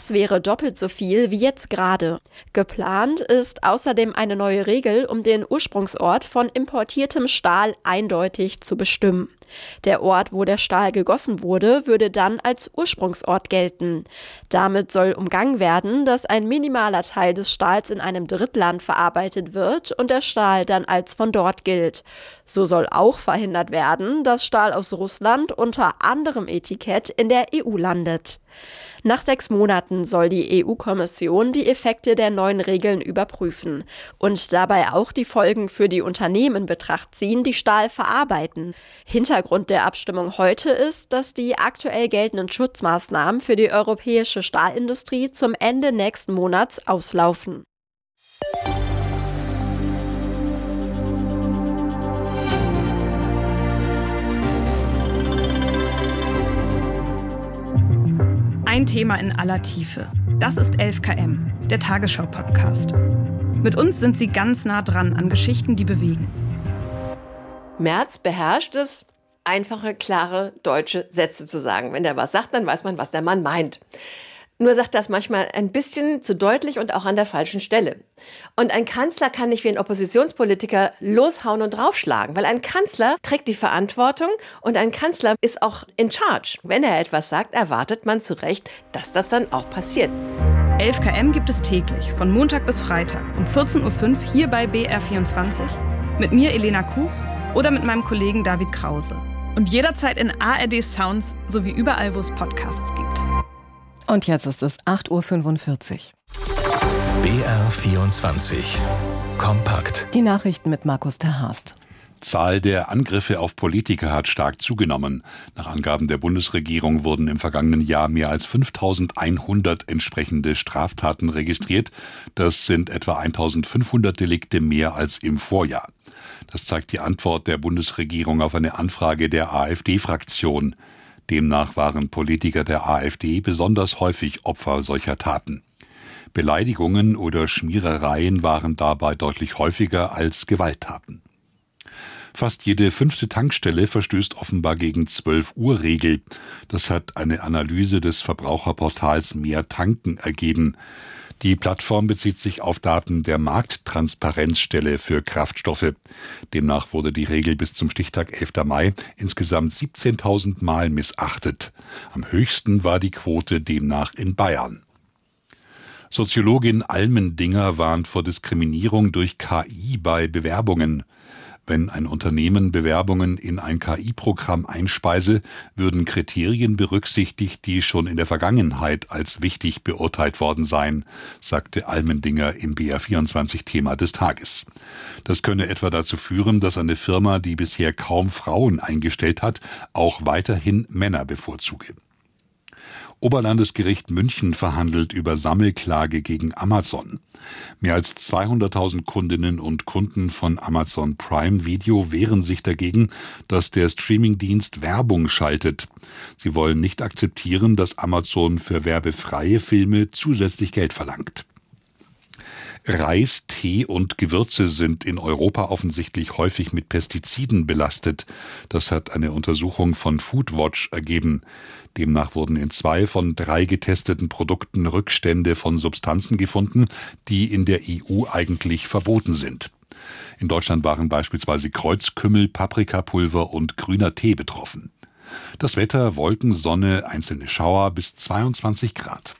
Das wäre doppelt so viel wie jetzt gerade. Geplant ist außerdem eine neue Regel, um den Ursprungsort von importiertem Stahl eindeutig zu bestimmen. Der Ort, wo der Stahl gegossen wurde, würde dann als Ursprungsort gelten. Damit soll umgangen werden, dass ein minimaler Teil des Stahls in einem Drittland verarbeitet wird und der Stahl dann als von dort gilt. So soll auch verhindert werden, dass Stahl aus Russland unter anderem Etikett in der EU landet. Nach 6 Monaten soll die EU-Kommission die Effekte der neuen Regeln überprüfen und dabei auch die Folgen für die Unternehmen in Betracht ziehen, die Stahl verarbeiten. Hintergrund der Abstimmung heute ist, dass die aktuell geltenden Schutzmaßnahmen für die europäische Stahlindustrie zum Ende nächsten Monats auslaufen. Ein Thema in aller Tiefe. Das ist 11 km, der Tagesschau-Podcast. Mit uns sind Sie ganz nah dran an Geschichten, die bewegen. Merz beherrscht es, einfache, klare deutsche Sätze zu sagen. Wenn der was sagt, dann weiß man, was der Mann meint. Nur sagt das manchmal ein bisschen zu deutlich und auch an der falschen Stelle. Und ein Kanzler kann nicht wie ein Oppositionspolitiker loshauen und draufschlagen, weil ein Kanzler trägt die Verantwortung und ein Kanzler ist auch in charge. Wenn er etwas sagt, erwartet man zu Recht, dass das dann auch passiert. 11 km gibt es täglich, von Montag bis Freitag um 14.05 Uhr hier bei BR24. Mit mir Elena Kuch oder mit meinem Kollegen David Krause. Und jederzeit in ARD Sounds sowie überall, wo es Podcasts gibt. Und jetzt ist es 8.45 Uhr. BR24 Kompakt. Die Nachrichten mit Markus Terhorst. Zahl der Angriffe auf Politiker hat stark zugenommen. Nach Angaben der Bundesregierung wurden im vergangenen Jahr mehr als 5.100 entsprechende Straftaten registriert. Das sind etwa 1.500 Delikte mehr als im Vorjahr. Das zeigt die Antwort der Bundesregierung auf eine Anfrage der AfD-Fraktion. Demnach waren Politiker der AfD besonders häufig Opfer solcher Taten. Beleidigungen oder Schmierereien waren dabei deutlich häufiger als Gewalttaten. Fast jede 5. Tankstelle verstößt offenbar gegen 12-Uhr-Regel. Das hat eine Analyse des Verbraucherportals Mehr Tanken ergeben. Die Plattform bezieht sich auf Daten der Markttransparenzstelle für Kraftstoffe. Demnach wurde die Regel bis zum Stichtag 11. Mai insgesamt 17.000 Mal missachtet. Am höchsten war die Quote demnach in Bayern. Soziologin Almendinger warnt vor Diskriminierung durch KI bei Bewerbungen. Wenn ein Unternehmen Bewerbungen in ein KI-Programm einspeise, würden Kriterien berücksichtigt, die schon in der Vergangenheit als wichtig beurteilt worden seien, sagte Almendinger im BR24-Thema des Tages. Das könne etwa dazu führen, dass eine Firma, die bisher kaum Frauen eingestellt hat, auch weiterhin Männer bevorzuge. Oberlandesgericht München verhandelt über Sammelklage gegen Amazon. Mehr als 200.000 Kundinnen und Kunden von Amazon Prime Video wehren sich dagegen, dass der Streamingdienst Werbung schaltet. Sie wollen nicht akzeptieren, dass Amazon für werbefreie Filme zusätzlich Geld verlangt. Reis, Tee und Gewürze sind in Europa offensichtlich häufig mit Pestiziden belastet. Das hat eine Untersuchung von Foodwatch ergeben. Demnach wurden in 2 von 3 getesteten Produkten Rückstände von Substanzen gefunden, die in der EU eigentlich verboten sind. In Deutschland waren beispielsweise Kreuzkümmel, Paprikapulver und grüner Tee betroffen. Das Wetter: Wolken, Sonne, einzelne Schauer bis 22 Grad.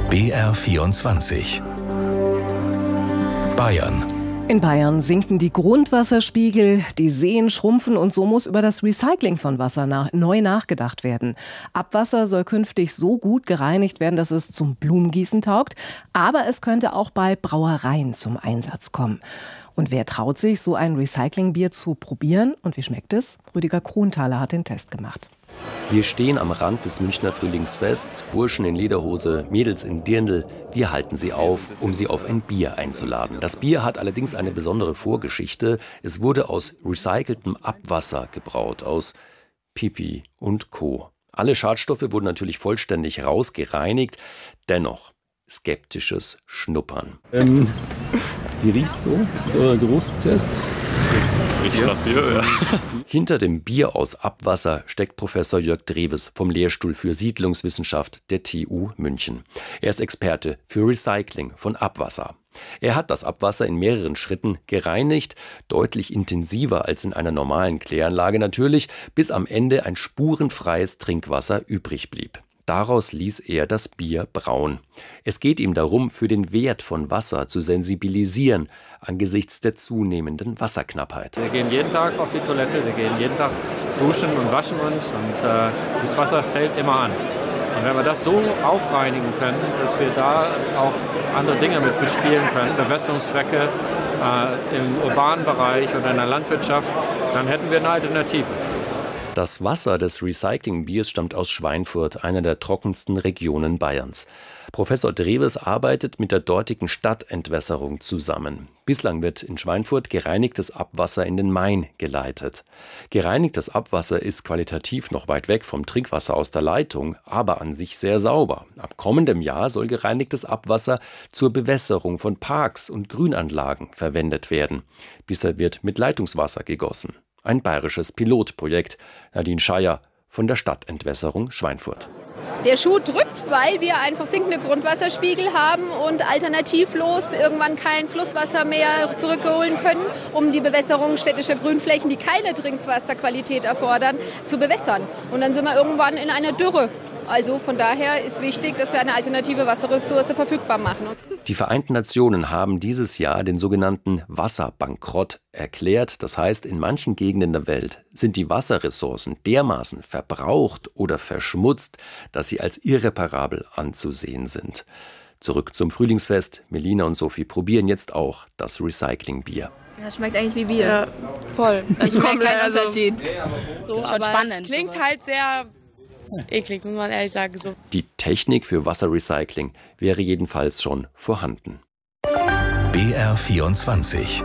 BR24 Bayern. In Bayern sinken die Grundwasserspiegel, die Seen schrumpfen und so muss über das Recycling von Wasser neu nachgedacht werden. Abwasser soll künftig so gut gereinigt werden, dass es zum Blumengießen taugt, aber es könnte auch bei Brauereien zum Einsatz kommen. Und wer traut sich, so ein Recyclingbier zu probieren? Und wie schmeckt es? Rüdiger Kronthaler hat den Test gemacht. Wir stehen am Rand des Münchner Frühlingsfests, Burschen in Lederhose, Mädels in Dirndl. Wir halten sie auf, um sie auf ein Bier einzuladen. Das Bier hat allerdings eine besondere Vorgeschichte. Es wurde aus recyceltem Abwasser gebraut, aus Pipi und Co. Alle Schadstoffe wurden natürlich vollständig rausgereinigt. Dennoch skeptisches Schnuppern. Wie riecht's so? Das ist euer Geruchstest. Bier, ja. Hinter dem Bier aus Abwasser steckt Professor Jörg Drewes vom Lehrstuhl für Siedlungswissenschaft der TU München. Er ist Experte für Recycling von Abwasser. Er hat das Abwasser in mehreren Schritten gereinigt, deutlich intensiver als in einer normalen Kläranlage natürlich, bis am Ende ein spurenfreies Trinkwasser übrig blieb. Daraus ließ er das Bier brauen. Es geht ihm darum, für den Wert von Wasser zu sensibilisieren, angesichts der zunehmenden Wasserknappheit. Wir gehen jeden Tag auf die Toilette, wir gehen jeden Tag duschen und waschen uns und das Wasser fällt immer an. Und wenn wir das so aufreinigen können, dass wir da auch andere Dinge mit bespielen können, Bewässerungszwecke im urbanen Bereich oder in der Landwirtschaft, dann hätten wir eine Alternative. Das Wasser des Recyclingbiers stammt aus Schweinfurt, einer der trockensten Regionen Bayerns. Professor Drewes arbeitet mit der dortigen Stadtentwässerung zusammen. Bislang wird in Schweinfurt gereinigtes Abwasser in den Main geleitet. Gereinigtes Abwasser ist qualitativ noch weit weg vom Trinkwasser aus der Leitung, aber an sich sehr sauber. Ab kommendem Jahr soll gereinigtes Abwasser zur Bewässerung von Parks und Grünanlagen verwendet werden. Bisher wird mit Leitungswasser gegossen. Ein bayerisches Pilotprojekt. Nadine Scheier von der Stadtentwässerung Schweinfurt. Der Schuh drückt, weil wir einfach sinkende Grundwasserspiegel haben und alternativlos irgendwann kein Flusswasser mehr zurückholen können, um die Bewässerung städtischer Grünflächen, die keine Trinkwasserqualität erfordern, zu bewässern. Und dann sind wir irgendwann in einer Dürre. Also von daher ist wichtig, dass wir eine alternative Wasserressource verfügbar machen. Die Vereinten Nationen haben dieses Jahr den sogenannten Wasserbankrott erklärt. Das heißt, in manchen Gegenden der Welt sind die Wasserressourcen dermaßen verbraucht oder verschmutzt, dass sie als irreparabel anzusehen sind. Zurück zum Frühlingsfest. Melina und Sophie probieren jetzt auch das Recyclingbier. Ja, schmeckt eigentlich wie Bier. Ja, voll. Ich merke keinen Unterschied. So, schon spannend. Klingt halt sehr eklig, muss man ehrlich sagen. So. Die Technik für Wasserrecycling wäre jedenfalls schon vorhanden. BR24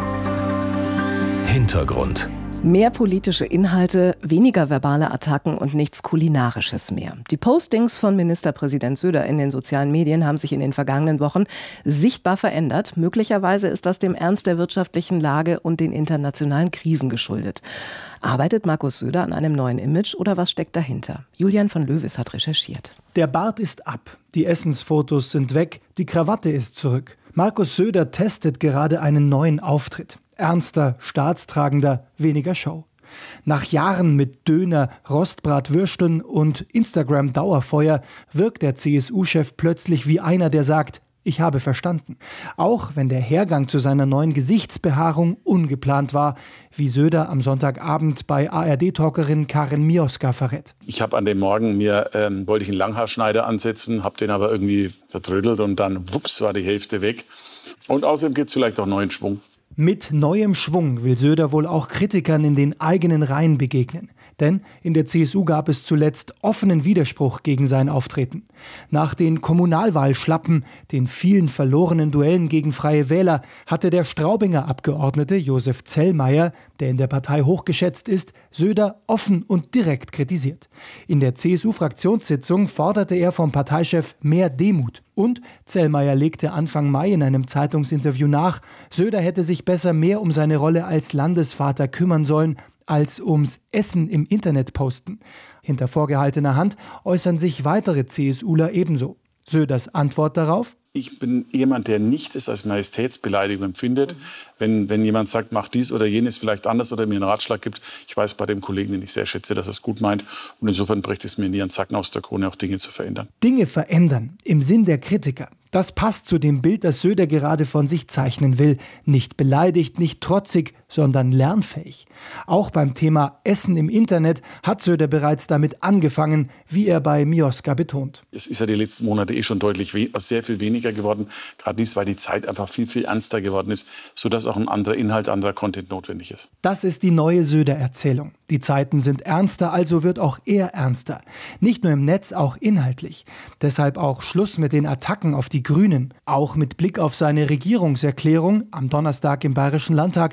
Hintergrund. Mehr politische Inhalte, weniger verbale Attacken und nichts Kulinarisches mehr. Die Postings von Ministerpräsident Söder in den sozialen Medien haben sich in den vergangenen Wochen sichtbar verändert. Möglicherweise ist das dem Ernst der wirtschaftlichen Lage und den internationalen Krisen geschuldet. Arbeitet Markus Söder an einem neuen Image oder was steckt dahinter? Julian von Löwis hat recherchiert. Der Bart ist ab, die Essensfotos sind weg, die Krawatte ist zurück. Markus Söder testet gerade einen neuen Auftritt. Ernster, staatstragender, weniger Show. Nach Jahren mit Döner, Rostbratwürsteln und Instagram-Dauerfeuer wirkt der CSU-Chef plötzlich wie einer, der sagt, ich habe verstanden. Auch wenn der Hergang zu seiner neuen Gesichtsbehaarung ungeplant war, wie Söder am Sonntagabend bei ARD-Talkerin Karin Mioska verrät. Ich habe an dem Morgen wollte ich einen Langhaarschneider ansetzen, habe den aber irgendwie vertrödelt und dann wups war die Hälfte weg. Und außerdem gibt es vielleicht auch neuen Schwung. Mit neuem Schwung will Söder wohl auch Kritikern in den eigenen Reihen begegnen. Denn in der CSU gab es zuletzt offenen Widerspruch gegen sein Auftreten. Nach den Kommunalwahlschlappen, den vielen verlorenen Duellen gegen Freie Wähler, hatte der Straubinger Abgeordnete Josef Zellmeier, der in der Partei hochgeschätzt ist, Söder offen und direkt kritisiert. In der CSU-Fraktionssitzung forderte er vom Parteichef mehr Demut. Und Zellmeier legte Anfang Mai in einem Zeitungsinterview nach, Söder hätte sich besser mehr um seine Rolle als Landesvater kümmern sollen, als ums Essen im Internet posten. Hinter vorgehaltener Hand äußern sich weitere CSUler ebenso. Söders Antwort darauf? Ich bin jemand, der nicht es als Majestätsbeleidigung empfindet. Wenn jemand sagt, mach dies oder jenes vielleicht anders oder mir einen Ratschlag gibt. Ich weiß bei dem Kollegen, den ich sehr schätze, dass er es gut meint. Und insofern bricht es mir nie einen Zacken aus der Krone, auch Dinge zu verändern. Dinge verändern im Sinn der Kritiker. Das passt zu dem Bild, das Söder gerade von sich zeichnen will. Nicht beleidigt, nicht trotzig, sondern lernfähig. Auch beim Thema Essen im Internet hat Söder bereits damit angefangen, wie er bei Mioska betont. Es ist ja die letzten Monate schon deutlich sehr viel weniger geworden. Gerade dies, weil die Zeit einfach viel, viel ernster geworden ist, sodass auch ein anderer Inhalt, anderer Content notwendig ist. Das ist die neue Söder-Erzählung. Die Zeiten sind ernster, also wird auch er ernster. Nicht nur im Netz, auch inhaltlich. Deshalb auch Schluss mit den Attacken auf die Grünen. Auch mit Blick auf seine Regierungserklärung am Donnerstag im Bayerischen Landtag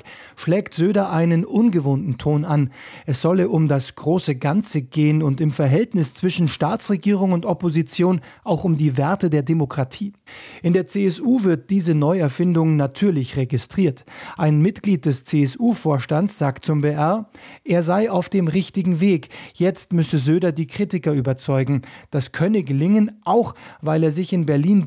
schlägt Söder einen ungewohnten Ton an. Es solle um das große Ganze gehen und im Verhältnis zwischen Staatsregierung und Opposition auch um die Werte der Demokratie. In der CSU wird diese Neuerfindung natürlich registriert. Ein Mitglied des CSU-Vorstands sagt zum BR, er sei auf dem richtigen Weg. Jetzt müsse Söder die Kritiker überzeugen. Das könne gelingen, auch weil er sich in Berlin